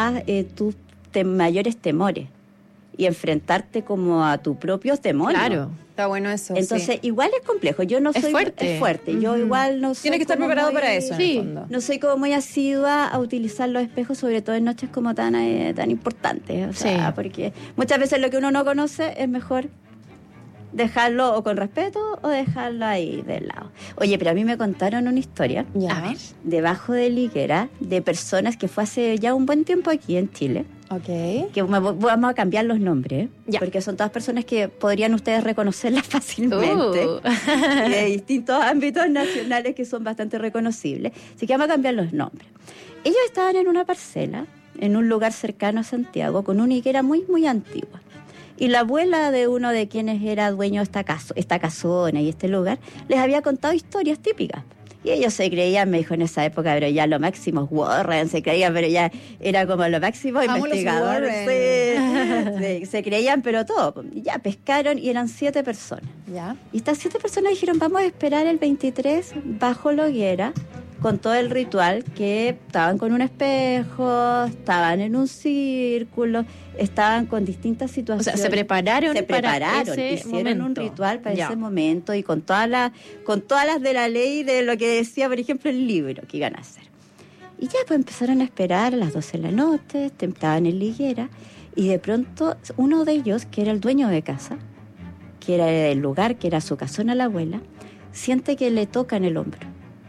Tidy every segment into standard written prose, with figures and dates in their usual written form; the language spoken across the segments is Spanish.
a tus mayores temores y enfrentarte como a tus propios demonios. Claro, está bueno eso. Entonces, igual es complejo. Yo no soy... Es fuerte. Yo igual no soy... Tienes que estar preparado para eso, sí, en el fondo. No soy como muy asidua a utilizar los espejos, sobre todo en noches como tan importantes. O sea, porque muchas veces lo que uno no conoce es mejor dejarlo o con respeto o dejarlo ahí de lado. Oye, pero a mí me contaron una historia. Ya. A ver. Debajo de la higuera, de personas que fue hace ya un buen tiempo aquí en Chile. Ok. Que vamos a cambiar los nombres, ya. porque son todas personas que podrían ustedes reconocerlas fácilmente de distintos ámbitos nacionales que son bastante reconocibles. Así que vamos a cambiar los nombres. Ellos estaban en una parcela, en un lugar cercano a Santiago, con una higuera muy, muy antigua. Y la abuela de uno de quienes era dueño de esta casona y este lugar, les había contado historias típicas. Y ellos se creían, me dijo en esa época, pero ya lo máximo, Warren, se creían, pero ya era como lo máximo investigadores. Sí, se creían, pero todo. Y ya pescaron y eran 7 personas. Ya. Y estas 7 personas dijeron, vamos a esperar el 23 bajo la hoguera, con todo el ritual, que estaban con un espejo, estaban en un círculo, estaban con distintas situaciones. O sea, se prepararon, hicieron momento. Un ritual para ese momento y con todas las de la ley de lo que decía, por ejemplo, el libro que iban a hacer. Y ya pues empezaron a esperar a las 12 de la noche, estaban en la higuera, y de pronto uno de ellos, que era el dueño de casa, que era el lugar, que era su casona la abuela, siente que le tocan el hombro.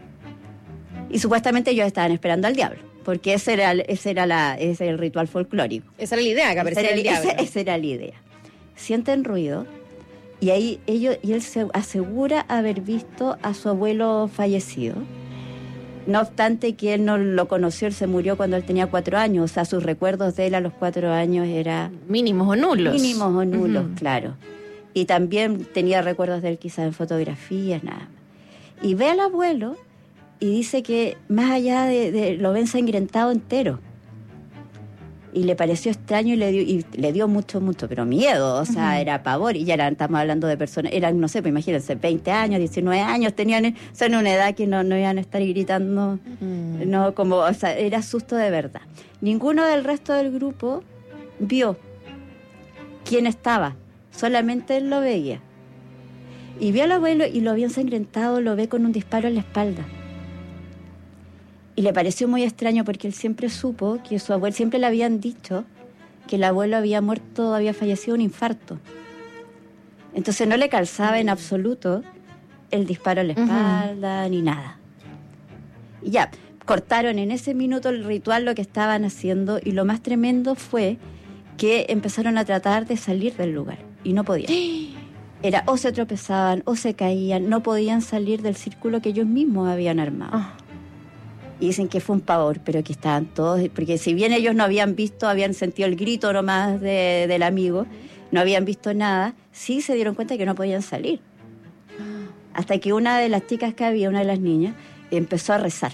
Y supuestamente ellos estaban esperando al diablo, porque ese era el ritual folclórico. Esa era la idea, que apareciera el diablo. Esa era la idea. Sienten ruido y ahí él se asegura haber visto a su abuelo fallecido. No obstante que él no lo conoció, él se murió cuando él tenía 4 años, o sea, sus recuerdos de él a los 4 años eran... Mínimos o nulos, claro. Y también tenía recuerdos de él quizás en fotografías, nada más. Y ve al abuelo... Y dice que más allá de lo ve ensangrentado entero. Y le pareció extraño y le dio mucho, pero miedo. O sea, era pavor. Y ya estamos hablando de personas, eran, no sé, pues imagínense, 20 años, 19 años, tenían, o sea, en una edad que no iban a estar gritando, no como, o sea, era susto de verdad. Ninguno del resto del grupo vio quién estaba, solamente él lo veía. Y vio al abuelo y lo vio ensangrentado, lo ve con un disparo en la espalda. Y le pareció muy extraño porque él siempre supo que su abuelo, siempre le habían dicho que el abuelo había fallecido de un infarto. Entonces no le calzaba en absoluto el disparo en la espalda ni nada. Y ya, cortaron en ese minuto el ritual, lo que estaban haciendo, y lo más tremendo fue que empezaron a tratar de salir del lugar y no podían. Era o se tropezaban o se caían, no podían salir del círculo que ellos mismos habían armado. Y dicen que fue un pavor, pero que estaban todos, porque si bien ellos no habían visto, habían sentido el grito nomás del amigo, no habían visto nada, sí se dieron cuenta que no podían salir. Hasta que una de las chicas que había, una de las niñas, empezó a rezar.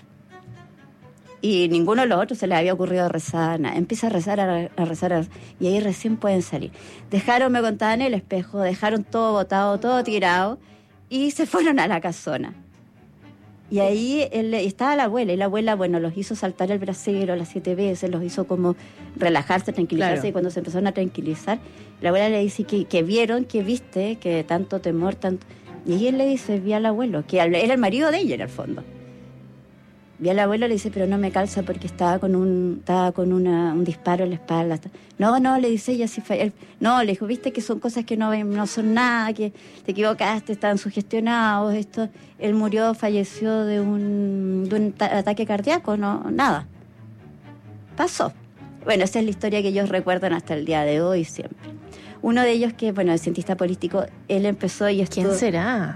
Y ninguno de los otros se les había ocurrido rezar nada. Empieza a rezar, y ahí recién pueden salir. Me contaban el espejo, dejaron todo botado, todo tirado, y se fueron a la casona. Y ahí estaba la abuela, y la abuela, bueno, los hizo saltar el brasero las 7 veces, los hizo como relajarse, tranquilizarse, claro. Y cuando se empezaron a tranquilizar, la abuela le dice que vieron, que viste, que tanto temor, tanto... Y él le dice, vi al abuelo, que era el marido de ella en el fondo. Vi al abuelo, le dice, pero no me calza porque estaba con un disparo en la espalda. No, le dice ella, sí fue él. No, le dijo, viste que son cosas que no son nada, que te equivocaste, estaban sugestionados, él falleció de un ataque cardíaco, no, nada. Pasó. Bueno, esa es la historia que ellos recuerdan hasta el día de hoy siempre. Uno de ellos, que bueno, es cientista político, él empezó y estuvo... ¿Quién será?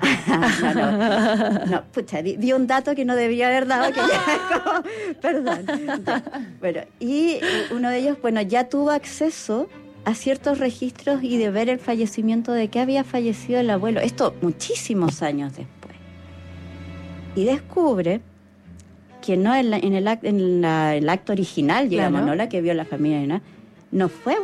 No, pucha, di un dato que no debía haber dado, perdón. Bueno, y uno de ellos, bueno, ya tuvo acceso a ciertos registros y de ver el fallecimiento, de que había fallecido el abuelo. Esto muchísimos años después. Y descubre que no en el acto original, digamos, claro. No la que vio la familia, no fue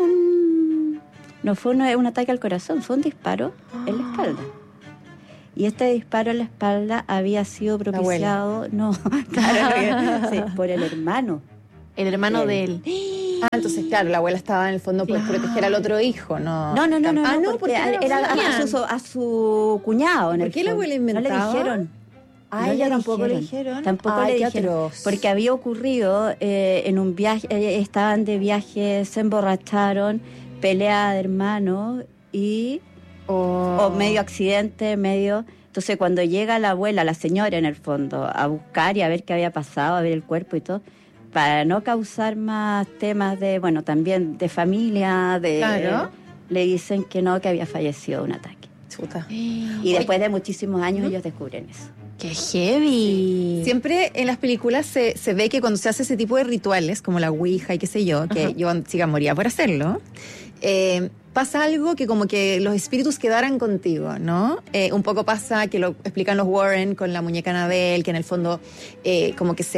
un ataque al corazón, fue un disparo en la espalda. Y este disparo en la espalda había sido propiciado, por el hermano. El hermano de él. Entonces, claro, la abuela estaba en el fondo por proteger al otro hijo, ¿no? No, porque era sabían. a su cuñado. ¿Por qué la abuela inventaba? No le dijeron. A ella tampoco le dijeron. Tampoco le dijeron. Porque había ocurrido en un viaje, estaban de viaje, se emborracharon, pelea de hermanos y o medio accidente, medio. Entonces cuando llega la abuela, la señora en el fondo, a buscar y a ver qué había pasado, a ver el cuerpo y todo, para no causar más temas de, bueno, también de familia, Claro. le dicen que no, que había fallecido de un ataque. Chuta. Y después de muchísimos años ellos descubren eso. ¡Qué heavy! Siempre en las películas se ve que cuando se hace ese tipo de rituales, como la ouija y qué sé yo, que yo chica moría por hacerlo, pasa algo que como que los espíritus quedaran contigo, ¿no? Un poco pasa que lo explican los Warren con la muñeca Annabelle, que en el fondo como que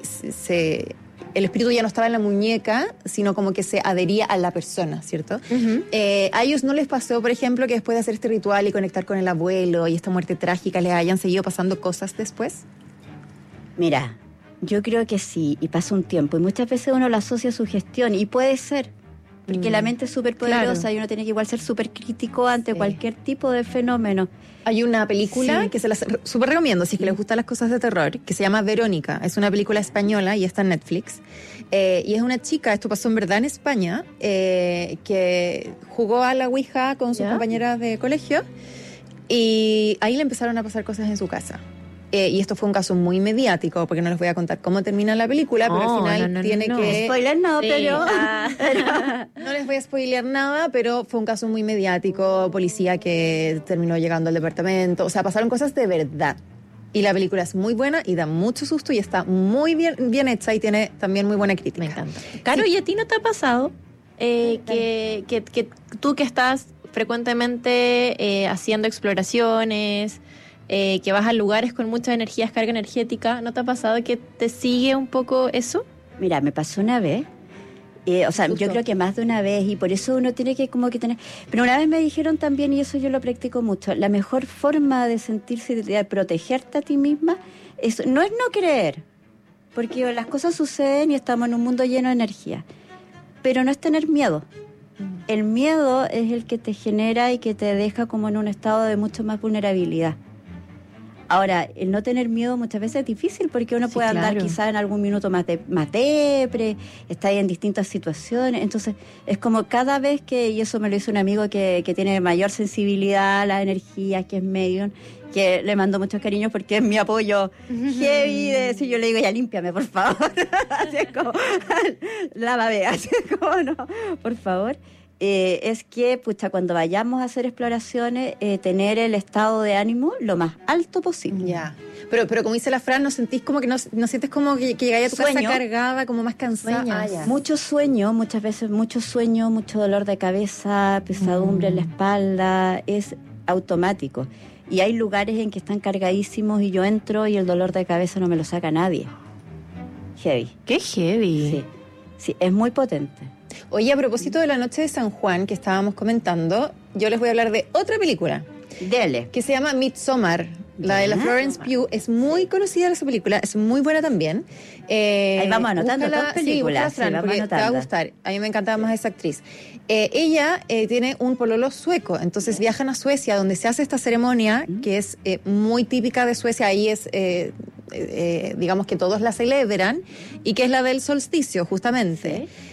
el espíritu ya no estaba en la muñeca, sino como que se adhería a la persona, ¿cierto? A ellos no les pasó, por ejemplo, que después de hacer este ritual y conectar con el abuelo y esta muerte trágica, les hayan seguido pasando cosas después. Mira, yo creo que sí, y pasa un tiempo, y muchas veces uno lo asocia a su gestión, y puede ser, porque la mente es súper poderosa y uno tiene que igual ser súper crítico ante cualquier tipo de fenómeno. Hay una película que se las súper recomiendo, si es que les gustan las cosas de terror, que se llama Verónica. Es una película española y está en Netflix. Y es una chica, esto pasó en verdad en España, que jugó a la ouija con sus compañeras de colegio y ahí le empezaron a pasar cosas en su casa. Y esto fue un caso muy mediático, porque no les voy a contar cómo termina la película, pero al final tiene que... Spoiler no, Sí. pero... No les voy a spoilear nada, pero fue un caso muy mediático, policía que terminó llegando al departamento, o sea, pasaron cosas de verdad. Y la película es muy buena y da mucho susto y está muy bien hecha y tiene también muy buena crítica. Me encanta. Caro, ¿y a ti no te ha pasado que tú que estás frecuentemente haciendo exploraciones, que vas a lugares con mucha energía, carga energética, ¿no te ha pasado que te sigue un poco eso? Mira, me pasó una vez, o sea, yo creo que más de una vez, y por eso uno tiene que como que tener... Pero una vez me dijeron también, y eso yo lo practico mucho, la mejor forma de sentirse, de protegerte a ti misma, no es no creer, porque las cosas suceden y estamos en un mundo lleno de energía, pero no es tener miedo. El miedo es el que te genera y que te deja como en un estado de mucho más vulnerabilidad. Ahora, el no tener miedo muchas veces es difícil porque uno puede andar quizás en algún minuto más depre, está ahí en distintas situaciones. Entonces, es como cada vez que, y eso me lo hizo un amigo que tiene mayor sensibilidad a las energías, que es medium, que le mando muchos cariños porque es mi apoyo heavy de decir, yo le digo, ya límpiame, por favor. Así es como, lávame, así es como, no, por favor. Es que, pucha, cuando vayamos a hacer exploraciones, tener el estado de ánimo lo más alto posible. Ya. Pero como dice la Fran, ¿no sentís como que no sientes como que llegáis a tu casa cargada, como más cansada? Mucho sueño, muchas veces mucho sueño, mucho dolor de cabeza, pesadumbre en la espalda, es automático. Y hay lugares en que están cargadísimos y yo entro y el dolor de cabeza no me lo saca nadie. Heavy. ¡Qué heavy! Sí, es muy potente. Oye, a propósito de la noche de San Juan que estábamos comentando, yo les voy a hablar de otra película. Dele. Que se llama Midsommar. La de la Florence Pugh. Es muy conocida esa película, es muy buena también. Ahí vamos anotando dos películas. Sí, Fran, porque te va a gustar. A mí me encantaba más esa actriz. Ella tiene un pololo sueco, entonces viajan a Suecia, donde se hace esta ceremonia, que es muy típica de Suecia. Ahí es, digamos que todos la celebran, y que es la del solsticio, justamente. Sí.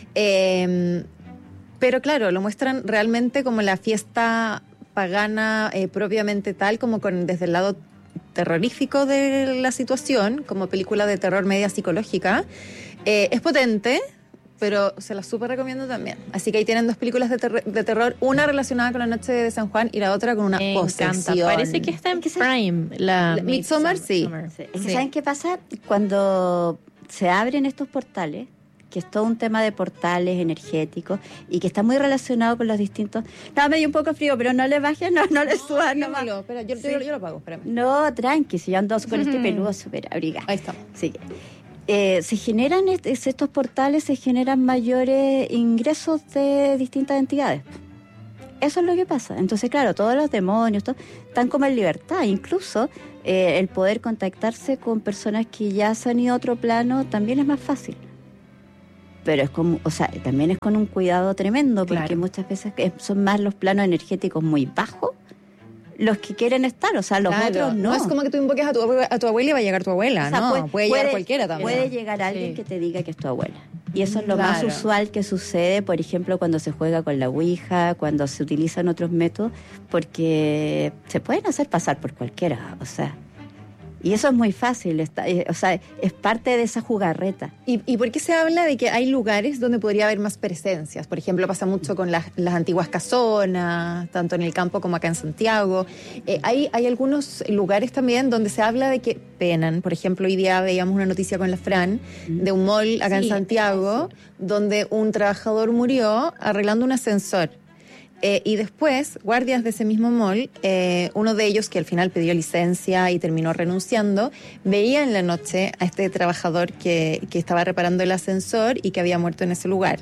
Pero claro, lo muestran realmente como la fiesta pagana propiamente tal, como desde el lado terrorífico de la situación, como película de terror media psicológica. Es potente, pero se la súper recomiendo también. Así que ahí tienen dos películas de terror, una relacionada con la noche de San Juan y la otra con una posesión. Parece que está en Prime. La Midsommar, sí. Es que ¿saben qué pasa? Cuando se abren estos portales, que es todo un tema de portales energéticos y que está muy relacionado con los distintos... No, me dio un poco frío, pero no le bajes, no le subas. No, espera, yo lo apago, espérame. No, tranqui, si yo ando con este peludo súper abrigado. Ahí está. Sí. Se generan estos portales, se generan mayores ingresos de distintas entidades. Eso es lo que pasa. Entonces, claro, todos los demonios están como en libertad. Incluso el poder contactarse con personas que ya se han ido a otro plano también es más fácil. pero es como, o sea, también es con un cuidado tremendo, porque muchas veces son más los planos energéticos muy bajos los que quieren estar, o sea, los otros no. No es como que tú invoques a tu abuela y va a llegar tu abuela, o sea, puede llegar cualquiera también. Puede llegar alguien que te diga que es tu abuela. Y eso es lo más usual que sucede, por ejemplo, cuando se juega con la ouija, cuando se utilizan otros métodos, porque se pueden hacer pasar por cualquiera, o sea. Y eso es muy fácil, o sea, es parte de esa jugarreta. ¿Y por qué se habla de que hay lugares donde podría haber más presencias? Por ejemplo, pasa mucho con las antiguas casonas, tanto en el campo como acá en Santiago. Hay algunos lugares también donde se habla de que penan. Por ejemplo, hoy día veíamos una noticia con la Fran de un mall acá en Santiago, donde un trabajador murió arreglando un ascensor. Y después, guardias de ese mismo mall, uno de ellos que al final pidió licencia y terminó renunciando, veía en la noche a este trabajador que estaba reparando el ascensor y que había muerto en ese lugar.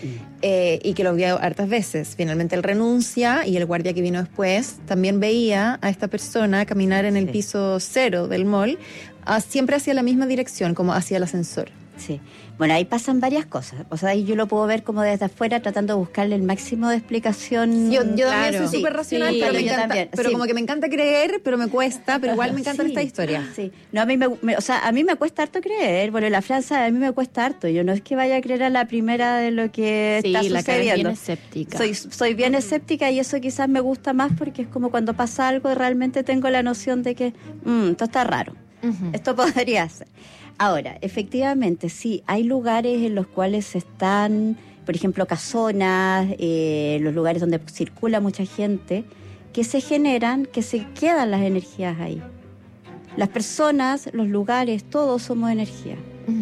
Y que lo vio hartas veces. Finalmente él renuncia y el guardia que vino después también veía a esta persona caminar en el piso 0 del mall, siempre hacia la misma dirección, como hacia el ascensor. Sí. Bueno, ahí pasan varias cosas. O sea, ahí yo lo puedo ver como desde afuera, tratando de buscarle el máximo de explicación. Yo también soy súper racional, pero me encanta, también, pero como que me encanta creer, pero me cuesta, pero igual me encanta esta historia. Sí. No, a mí a mí me cuesta harto creer. Bueno, la Francia a mí me cuesta harto. Yo no es que vaya a creer a la primera de lo que está sucediendo. Sí, la bien escéptica. Soy bien escéptica y eso quizás me gusta más porque es como cuando pasa algo y realmente tengo la noción de que esto está raro. Esto podría ser. Ahora, efectivamente, sí, hay lugares en los cuales están, por ejemplo, casonas, los lugares donde circula mucha gente, que se generan, que se quedan las energías ahí. Las personas, los lugares, todos somos energía.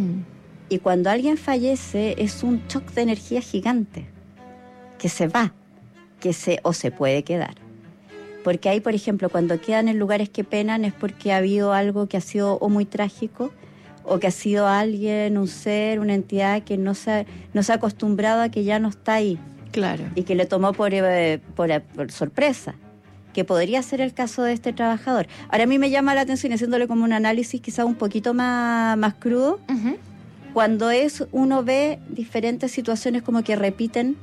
Y cuando alguien fallece es un shock de energía gigante, que se va, o se puede quedar. Porque ahí, por ejemplo, cuando quedan en lugares que penan es porque ha habido algo que ha sido o muy trágico, o que ha sido alguien, un ser, una entidad que no se ha acostumbrado a que ya no está ahí. Claro. Y que le tomó por sorpresa, que podría ser el caso de este trabajador. Ahora a mí me llama la atención, haciéndole como un análisis quizá un poquito más crudo, cuando uno ve diferentes situaciones como que repiten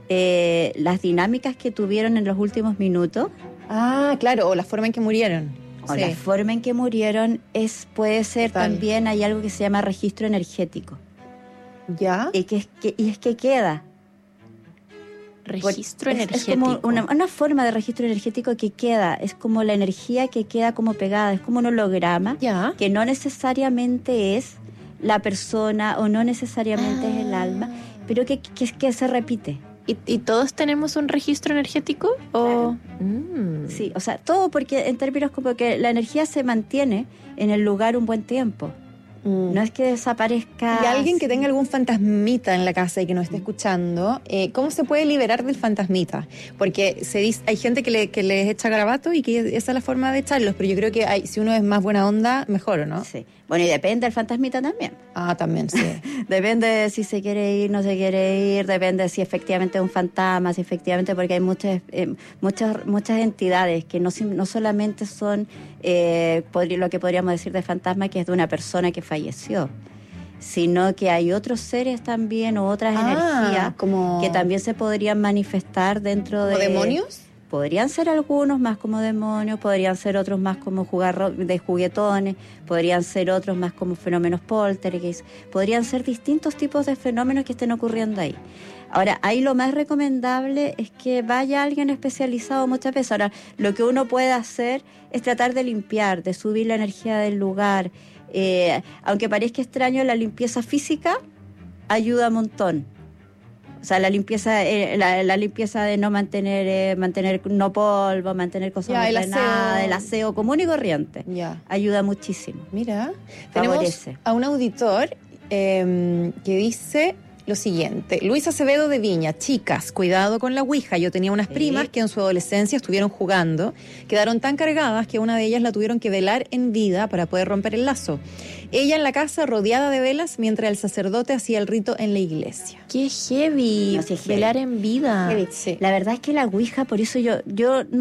las dinámicas que tuvieron en los últimos minutos. Ah, claro, o la forma en que murieron. O la forma en que murieron puede ser también, hay algo que se llama registro energético. ¿Ya? Y es que queda. Registro energético. Es como una forma de registro energético que queda, es como la energía que queda como pegada, es como un holograma, que no necesariamente es la persona o no necesariamente es el alma, pero que se repite. ¿Y todos tenemos un registro energético? Claro. Sí, o sea, todo, porque en términos como que la energía se mantiene en el lugar un buen tiempo. No es que desaparezca. Y alguien que tenga algún fantasmita en la casa y que nos esté escuchando, ¿cómo se puede liberar del fantasmita? Porque hay gente que les echa garabato y que esa es la forma de echarlos, pero yo creo que si uno es más buena onda, mejor, ¿o no? Sí. Bueno, y depende del fantasmita también. Ah, también, sí. Depende de si se quiere ir, no se quiere ir, depende de si efectivamente es un fantasma, si efectivamente, porque hay muchas entidades que no solamente son lo que podríamos decir de fantasma, que es de una persona que falleció, sino que hay otros seres también o otras energías que también se podrían manifestar dentro de... ¿Como demonios? Podrían ser algunos más como demonios, podrían ser otros más como jugar de juguetones, podrían ser otros más como fenómenos poltergeist, podrían ser distintos tipos de fenómenos que estén ocurriendo ahí. Ahora, ahí lo más recomendable es que vaya alguien especializado muchas veces. Ahora, lo que uno puede hacer es tratar de limpiar, de subir la energía del lugar. Aunque parezca extraño, la limpieza física ayuda un montón. O sea, la limpieza de no mantener no polvo, mantener cosas ordenadas, el aseo común y corriente. Ayuda muchísimo. Mira, favorece. Tenemos a un auditor que dice lo siguiente: Luis Acevedo de Viña: chicas, cuidado con la ouija. Yo tenía unas primas que en su adolescencia estuvieron jugando, quedaron tan cargadas que una de ellas la tuvieron que velar en vida para poder romper el lazo. Ella en la casa rodeada de velas mientras el sacerdote hacía el rito en la iglesia. ¡Qué heavy! No, sí, velar en vida. Sí. La verdad es que la ouija, por eso yo no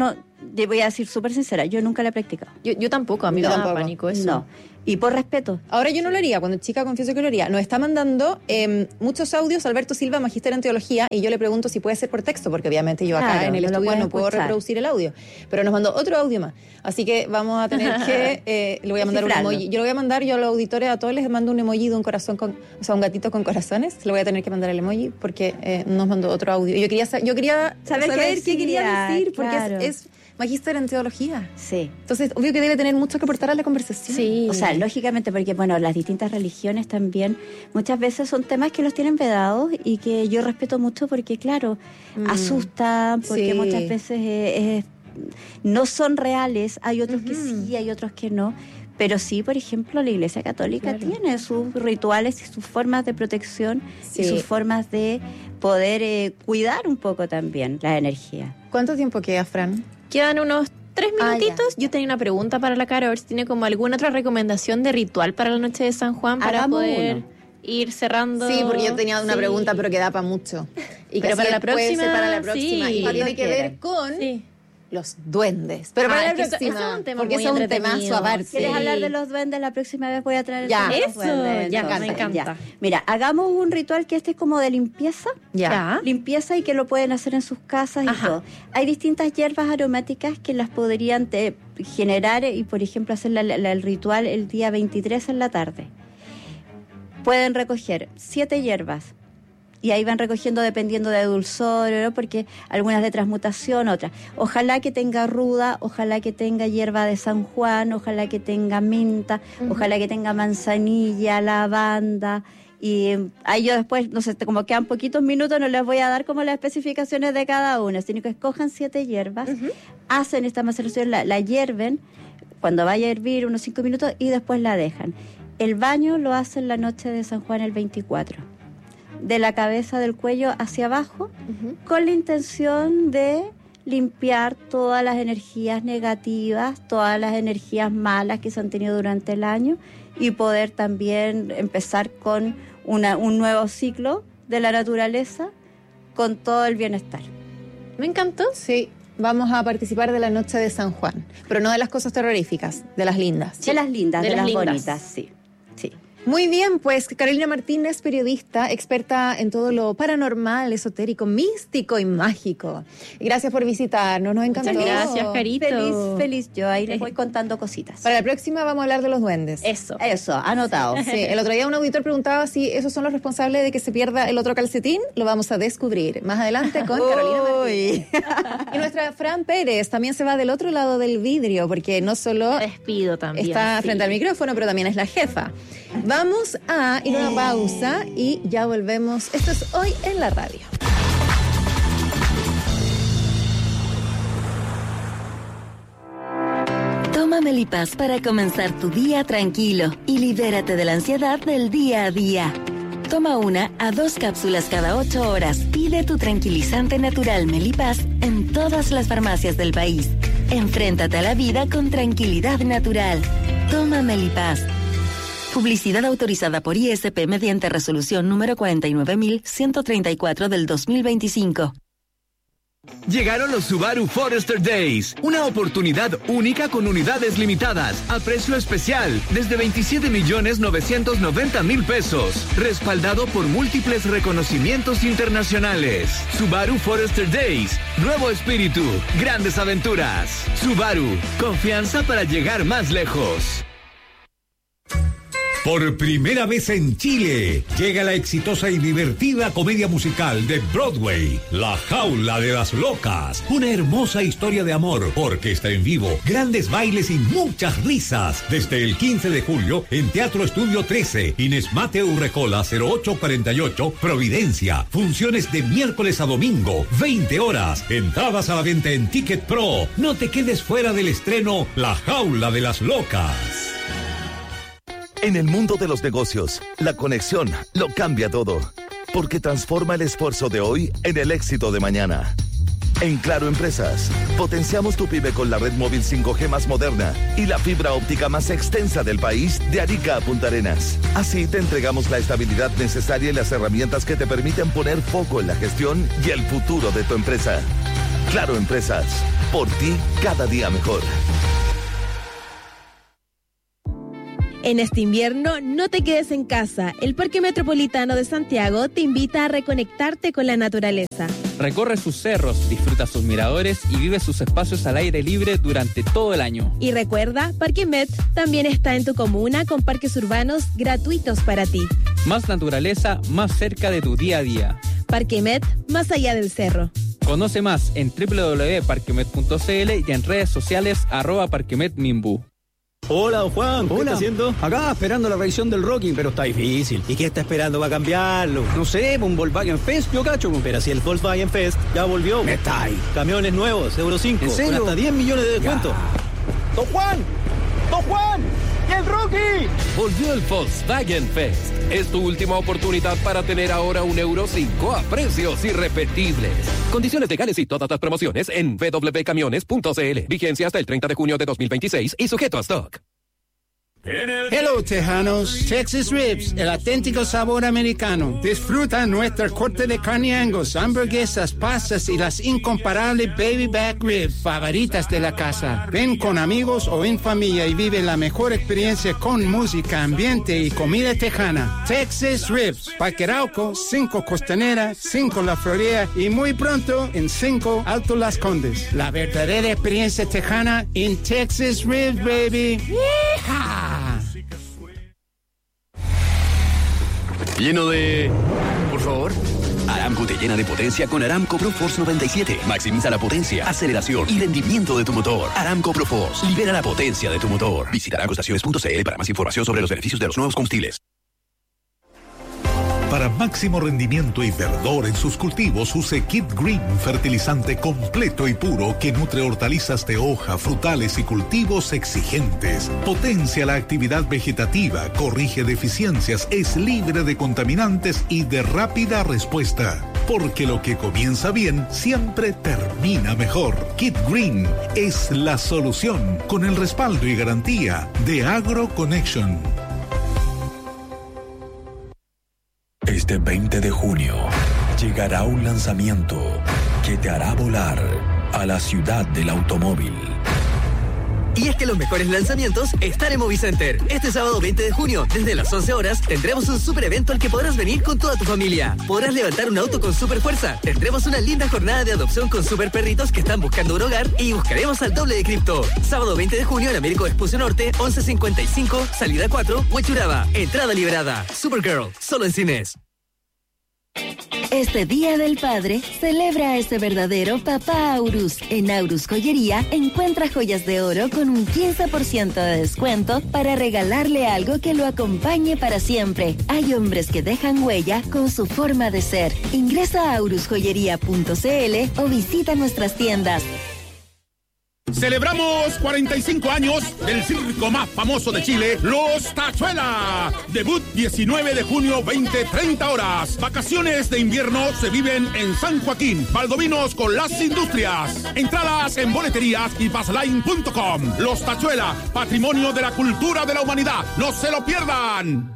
te voy a decir súper sincera, yo nunca la he practicado. Yo tampoco, a mí me da pánico eso. No, y por respeto. Ahora yo no lo haría, cuando chica confieso que lo haría. Nos está mandando muchos audios Alberto Silva, magíster en teología, y yo le pregunto si puede ser por texto, porque obviamente yo acá en el estudio no puedo reproducir el audio. Pero nos mandó otro audio más. Así que vamos a tener que... le voy a mandar un emoji. Yo lo voy a mandar, yo a los auditores, a todos les mando un emoji de un corazón un gatito con corazones. Le voy a tener que mandar el emoji porque nos mandó otro audio. Yo quería saber qué quería decir, porque es magíster en teología. Sí. Entonces, obvio que debe tener mucho que aportar a la conversación. Sí. O sea, lógicamente, porque, bueno, las distintas religiones también muchas veces son temas que los tienen vedados y que yo respeto mucho porque, claro, asustan, porque muchas veces no son reales. Hay otros que sí, hay otros que no. Pero sí, por ejemplo, la Iglesia Católica tiene sus rituales y sus formas de protección y sus formas de poder cuidar un poco también la energía. ¿Cuánto tiempo queda, Fran? Quedan unos 3 minutitos. Yo tenía una pregunta para la Caro, a ver si tiene como alguna otra recomendación de ritual para la noche de San Juan para poder ir cerrando. Sí, porque yo tenía una pregunta, pero que da para mucho. Y pero para la próxima. Y tiene que ver con los duendes. Pero para la próxima, es porque es un temazo aparte. ¿Quieres hablar de los duendes? La próxima vez voy a traer el tema de los duendes. Me encanta. Mira, hagamos un ritual que es como de limpieza. Limpieza y que lo pueden hacer en sus casas y todo. Hay distintas hierbas aromáticas que las podrían generar y, por ejemplo, hacer el ritual el día 23 en la tarde. Pueden recoger 7 hierbas. Y ahí van recogiendo dependiendo de dulzor, ¿no? Porque algunas de transmutación, otras. Ojalá que tenga ruda, ojalá que tenga hierba de San Juan, ojalá que tenga menta, ojalá que tenga manzanilla, lavanda. Y ahí yo después, no sé, como quedan poquitos minutos, no les voy a dar como las especificaciones de cada una, sino que escojan 7 hierbas, hacen esta maceración, la hierven, cuando vaya a hervir unos 5 minutos y después la dejan. El baño lo hacen la noche de San Juan el 24. De la cabeza del cuello hacia abajo, con la intención de limpiar todas las energías negativas, todas las energías malas que se han tenido durante el año y poder también empezar con un nuevo ciclo de la naturaleza con todo el bienestar. Me encantó. Sí. Vamos a participar de la noche de San Juan, pero no de las cosas terroríficas, de las lindas. Sí. De las lindas, de las bonitas, sí. Muy bien, pues Carolina Martínez, periodista, experta en todo lo paranormal, esotérico, místico y mágico. Gracias por visitarnos, nos encantó. Muchas gracias, Carito. Feliz yo, ahí les voy contando cositas. Para la próxima vamos a hablar de los duendes. Eso, anotado. Sí, el otro día un auditor preguntaba si esos son los responsables de que se pierda el otro calcetín. Lo vamos a descubrir más adelante con Carolina Martínez. Y nuestra Fran Pérez también se va del otro lado del vidrio, porque no solo despido también, está frente al micrófono, pero también es la jefa. Vamos a ir a una pausa y ya volvemos. Esto es Hoy en la Radio. Toma Melipaz para comenzar tu día tranquilo y libérate de la ansiedad del día a día. Toma 1 a 2 cápsulas cada 8 horas. Pide tu tranquilizante natural Melipaz en todas las farmacias del país. Enfréntate a la vida con tranquilidad natural. Toma Melipaz. Publicidad autorizada por ISP mediante resolución número 49.134 del 2025. Llegaron los Subaru Forester Days, una oportunidad única con unidades limitadas, a precio especial, desde 27.990.000 pesos, respaldado por múltiples reconocimientos internacionales. Subaru Forester Days, nuevo espíritu, grandes aventuras. Subaru, confianza para llegar más lejos. Por primera vez en Chile, llega la exitosa y divertida comedia musical de Broadway, La Jaula de las Locas. Una hermosa historia de amor, orquesta en vivo, grandes bailes y muchas risas. Desde el 15 de julio en Teatro Estudio 13, Inés Mateo Urrejola 0848, Providencia. Funciones de miércoles a domingo, 20 horas. Entradas a la venta en Ticket Pro. No te quedes fuera del estreno La Jaula de las Locas. En el mundo de los negocios, la conexión lo cambia todo, porque transforma el esfuerzo de hoy en el éxito de mañana. En Claro Empresas, potenciamos tu pyme con la red móvil 5G más moderna y la fibra óptica más extensa del país, de Arica a Punta Arenas. Así te entregamos la estabilidad necesaria y las herramientas que te permiten poner foco en la gestión y el futuro de tu empresa. Claro Empresas, Por ti, cada día mejor. En este invierno, no te quedes en casa. El Parque Metropolitano de Santiago te invita a reconectarte con la naturaleza. Recorre sus cerros, disfruta sus miradores y vive sus espacios al aire libre durante todo el año. Y recuerda, Parque Met también está en tu comuna con parques urbanos gratuitos para ti. Más naturaleza, más cerca de tu día a día. Parque Met, más allá del cerro. Conoce más en www.parquemet.cl y en redes sociales @parquemetminbu. Hola, don Juan, ¿qué está haciendo? Acá esperando la revisión del Rocking, pero está difícil. ¿Y qué está esperando para cambiarlo? No sé, un Volkswagen Fest, yo cacho. Pero si el Volkswagen Fest ya volvió. Me está ahí. Camiones nuevos, Euro 5, ¿en serio? con hasta 10 millones de descuento. ¡Don Juan! ¡Don Juan! ¡Y el Rocky! Volvió el Volkswagen Fest. Es tu última oportunidad para tener ahora un Euro 5 a precios irrepetibles. Condiciones legales y todas las promociones en www.camiones.cl. Vigencia hasta el 30 de junio de 2026 y sujeto a stock. Hello, tejanos. Texas Ribs, el auténtico sabor americano. Disfruta nuestra corte de carne Angus, hamburguesas, pastas y las incomparables baby back ribs favoritas de la casa. Ven con amigos o en familia y vive la mejor experiencia con música, ambiente y comida tejana. Texas Ribs, Parque Arauco, 5 Costanera, 5 La Florida y muy pronto en 5 Alto Las Condes. La verdadera experiencia tejana en Texas Ribs, baby. ¡Yeehaw! Lleno de... Por favor. Aramco te llena de potencia con Aramco ProForce 97. Maximiza la potencia, aceleración y rendimiento de tu motor. Aramco ProForce. Libera la potencia de tu motor. Visita aramcoestaciones.cl para más información sobre los beneficios de los nuevos combustibles. Para máximo rendimiento y verdor en sus cultivos, use Kid Green, fertilizante completo y puro que nutre hortalizas de hoja, frutales y cultivos exigentes. Potencia la actividad vegetativa, corrige deficiencias, es libre de contaminantes y de rápida respuesta. Porque lo que comienza bien siempre termina mejor. Kid Green es la solución con el respaldo y garantía de AgroConnection. Este 20 de junio llegará un lanzamiento que te hará volar a la ciudad del automóvil. Y es que los mejores lanzamientos están en Movicenter. Este sábado 20 de junio, desde las 11 horas, tendremos un super evento al que podrás venir con toda tu familia. Podrás levantar un auto con super fuerza. Tendremos una linda jornada de adopción con super perritos que están buscando un hogar y buscaremos al doble de cripto. Sábado 20 de junio en Américo Expuso Norte, 1155, salida 4, Huechuraba. Entrada liberada. Supergirl, solo en cines. Este Día del Padre, celebra a ese verdadero papá Aurus. En Aurus Joyería, encuentra joyas de oro con un 15% de descuento para regalarle algo que lo acompañe para siempre. Hay hombres que dejan huella con su forma de ser. Ingresa a aurusjoyería.cl o visita nuestras tiendas. Celebramos 45 años del circo más famoso de Chile, Los Tachuela. Debut 19 de junio, 20-30 horas. Vacaciones de invierno se viven en San Joaquín. Valdovinos con las industrias. Entradas en boleterías y passline.com. Los Tachuela, patrimonio de la cultura de la humanidad. ¡No se lo pierdan!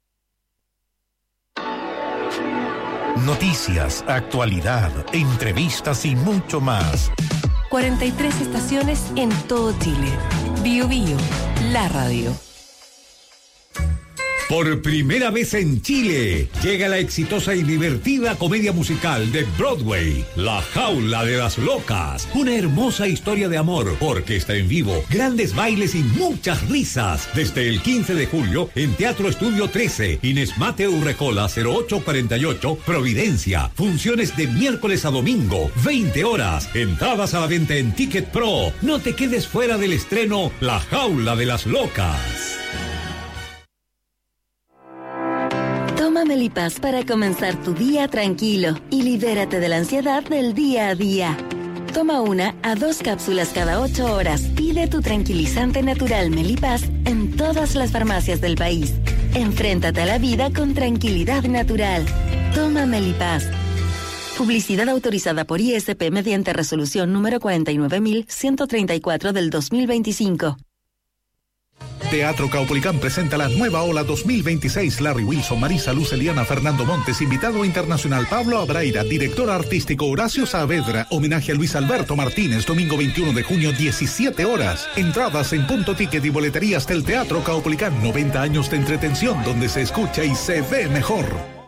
Noticias, actualidad, entrevistas y mucho más. 43 estaciones en todo Chile. Bio Bio, la radio. Por primera vez en Chile, llega la exitosa y divertida comedia musical de Broadway, La Jaula de las Locas. Una hermosa historia de amor, orquesta en vivo, grandes bailes y muchas risas. Desde el 15 de julio, en Teatro Estudio 13, Inés Mateo Urrejola, 0848, Providencia. Funciones de miércoles a domingo, 20 horas. Entradas a la venta en Ticket Pro. No te quedes fuera del estreno La Jaula de las Locas. Toma Melipaz para comenzar tu día tranquilo y libérate de la ansiedad del día a día. Toma 1 a 2 cápsulas cada 8 horas. Pide tu tranquilizante natural Melipaz en todas las farmacias del país. Enfréntate a la vida con tranquilidad natural. Toma Melipaz. Publicidad autorizada por ISP mediante resolución número 49.134 del 2025. Teatro Caupolicán presenta la nueva ola 2026. Larry Wilson, Marisa Luz, Eliana, Fernando Montes, invitado internacional Pablo Abraira, director artístico Horacio Saavedra, homenaje a Luis Alberto Martínez, domingo 21 de junio, 17 horas. Entradas en Punto Ticket y boleterías del Teatro Caupolicán. 90 años de entretención donde se escucha y se ve mejor.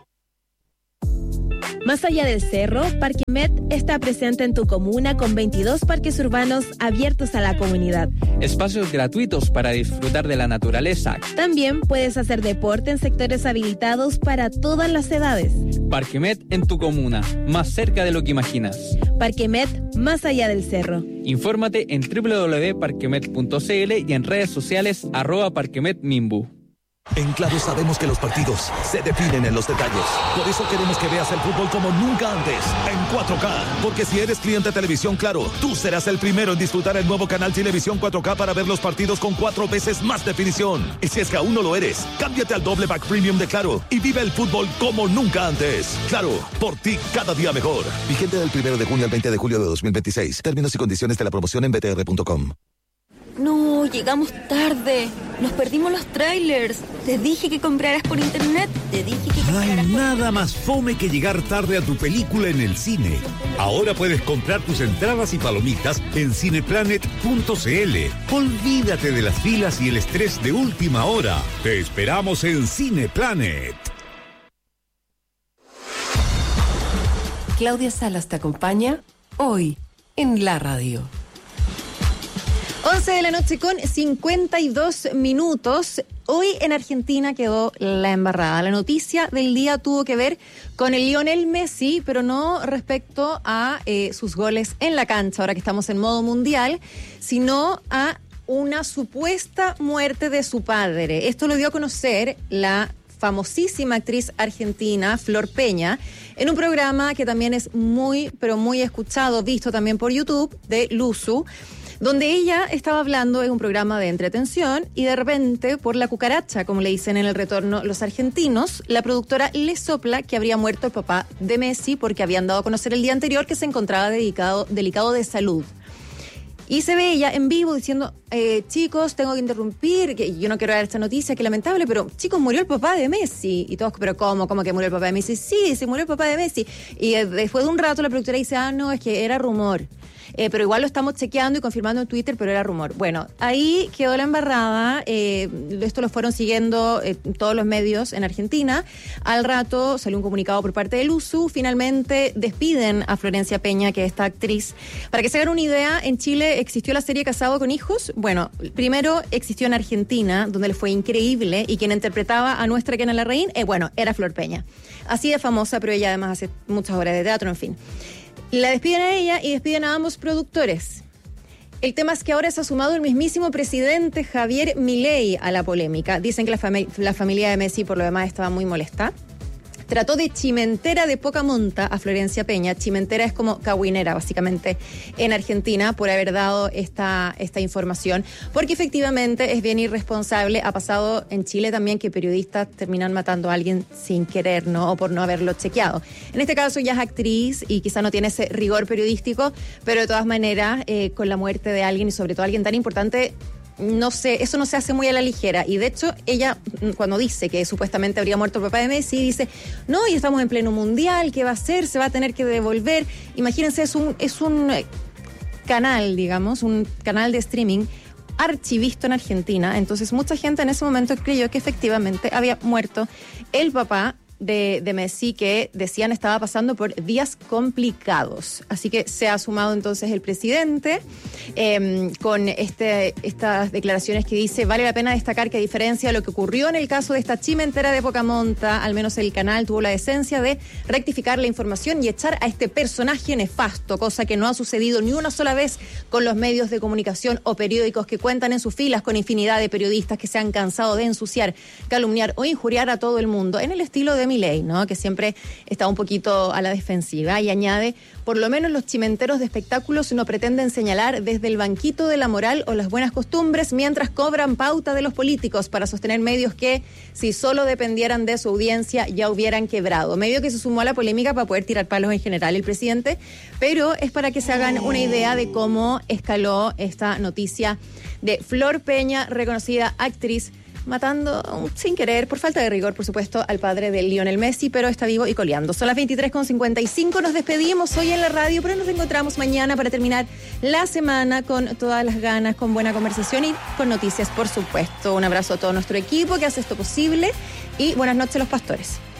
Más allá del cerro, Parque Met está presente en tu comuna con 22 parques urbanos abiertos a la comunidad. Espacios gratuitos para disfrutar de la naturaleza. También puedes hacer deporte en sectores habilitados para todas las edades. Parque Met en tu comuna, más cerca de lo que imaginas. Parque Met, más allá del cerro. Infórmate en www.parquemet.cl y en redes sociales @parquemetmimbu. En Claro sabemos que los partidos se definen en los detalles. Por eso queremos que veas el fútbol como nunca antes, en 4K. Porque si eres cliente de Televisión Claro, tú serás el primero en disfrutar el nuevo canal Televisión 4K para ver los partidos con 4 veces más definición. Y si es que aún no lo eres, cámbiate al doble pack premium de Claro y vive el fútbol como nunca antes. Claro, por ti cada día mejor. Vigente del 1 de junio al 20 de julio de 2026. Términos y condiciones de la promoción en btr.com. No, llegamos tarde. Nos perdimos los trailers. Te dije que compraras por internet. No hay nada más fome que llegar tarde a tu película en el cine. Ahora puedes comprar tus entradas y palomitas en cineplanet.cl. Olvídate de las filas y el estrés de última hora. Te esperamos en Cineplanet. Claudia Salas te acompaña hoy en la radio. 11 de la noche con 52 minutos. Hoy en Argentina quedó la embarrada. La noticia del día tuvo que ver con el Lionel Messi, pero no respecto a sus goles en la cancha, ahora que estamos en modo mundial, sino a una supuesta muerte de su padre. Esto lo dio a conocer la famosísima actriz argentina Flor Peña en un programa que también es muy, pero muy escuchado, visto también por YouTube, de Luzu, donde ella estaba hablando en un programa de entretención y de repente, por la cucaracha, como le dicen en el retorno los argentinos, la productora le sopla que habría muerto el papá de Messi porque habían dado a conocer el día anterior que se encontraba delicado de salud. Y se ve ella en vivo diciendo, chicos, tengo que interrumpir, que yo no quiero dar esta noticia, que lamentable, pero chicos, murió el papá de Messi. Y todos, pero ¿cómo que murió el papá de Messi? Sí, se murió el papá de Messi. Y después de un rato la productora dice, no, es que era rumor. Pero igual lo estamos chequeando y confirmando en Twitter, pero era rumor. Bueno, ahí quedó la embarrada. Esto lo fueron siguiendo todos los medios en Argentina. Al rato salió un comunicado por parte del USU. Finalmente despiden a Florencia Peña, que es esta actriz. Para que se hagan una idea, en Chile existió la serie Casado con Hijos. Bueno, primero existió en Argentina, donde le fue increíble, y quien interpretaba a nuestra Kena Larraín, era Flor Peña. Así de famosa, pero ella además hace muchas obras de teatro, en fin. La despiden a ella y despiden a ambos productores. El tema es que ahora se ha sumado el mismísimo presidente Javier Milei a la polémica. Dicen que la familia de Messi por lo demás estaba muy molesta. Trató de chimentera de poca monta a Florencia Peña. Chimentera es como cahuinera, básicamente, en Argentina, por haber dado esta información. Porque efectivamente es bien irresponsable. Ha pasado en Chile también que periodistas terminan matando a alguien sin querer, ¿no? O por no haberlo chequeado. En este caso ella es actriz y quizá no tiene ese rigor periodístico, pero de todas maneras, con la muerte de alguien y sobre todo alguien tan importante, no sé, eso no se hace muy a la ligera. Y de hecho, ella, cuando dice que supuestamente habría muerto el papá de Messi, dice, no, y estamos en pleno mundial, ¿qué va a hacer? Se va a tener que devolver. Imagínense, es un canal, digamos, un canal de streaming archivisto en Argentina. Entonces, mucha gente en ese momento creyó que efectivamente había muerto el papá de Messi, que decían estaba pasando por días complicados. Así que se ha sumado entonces el presidente con estas declaraciones que dice, vale la pena destacar que a diferencia de lo que ocurrió en el caso de esta chimentera de poca monta, al menos el canal tuvo la decencia de rectificar la información y echar a este personaje nefasto, cosa que no ha sucedido ni una sola vez con los medios de comunicación o periódicos que cuentan en sus filas con infinidad de periodistas que se han cansado de ensuciar, calumniar o injuriar a todo el mundo en el estilo de Milei, ¿no? Que siempre está un poquito a la defensiva, y añade: por lo menos los chimenteros de espectáculos no pretenden señalar desde el banquito de la moral o las buenas costumbres, mientras cobran pauta de los políticos para sostener medios que, si solo dependieran de su audiencia, ya hubieran quebrado. Medio que se sumó a la polémica para poder tirar palos en general el presidente, pero es para que se hagan una idea de cómo escaló esta noticia de Flor Peña, reconocida actriz, matando sin querer, por falta de rigor, por supuesto, al padre de Lionel Messi, pero está vivo y coleando. Son las 23:55, nos despedimos hoy en la radio, pero nos encontramos mañana para terminar la semana con todas las ganas, con buena conversación y con noticias, por supuesto. Un abrazo a todo nuestro equipo que hace esto posible y buenas noches, los pastores.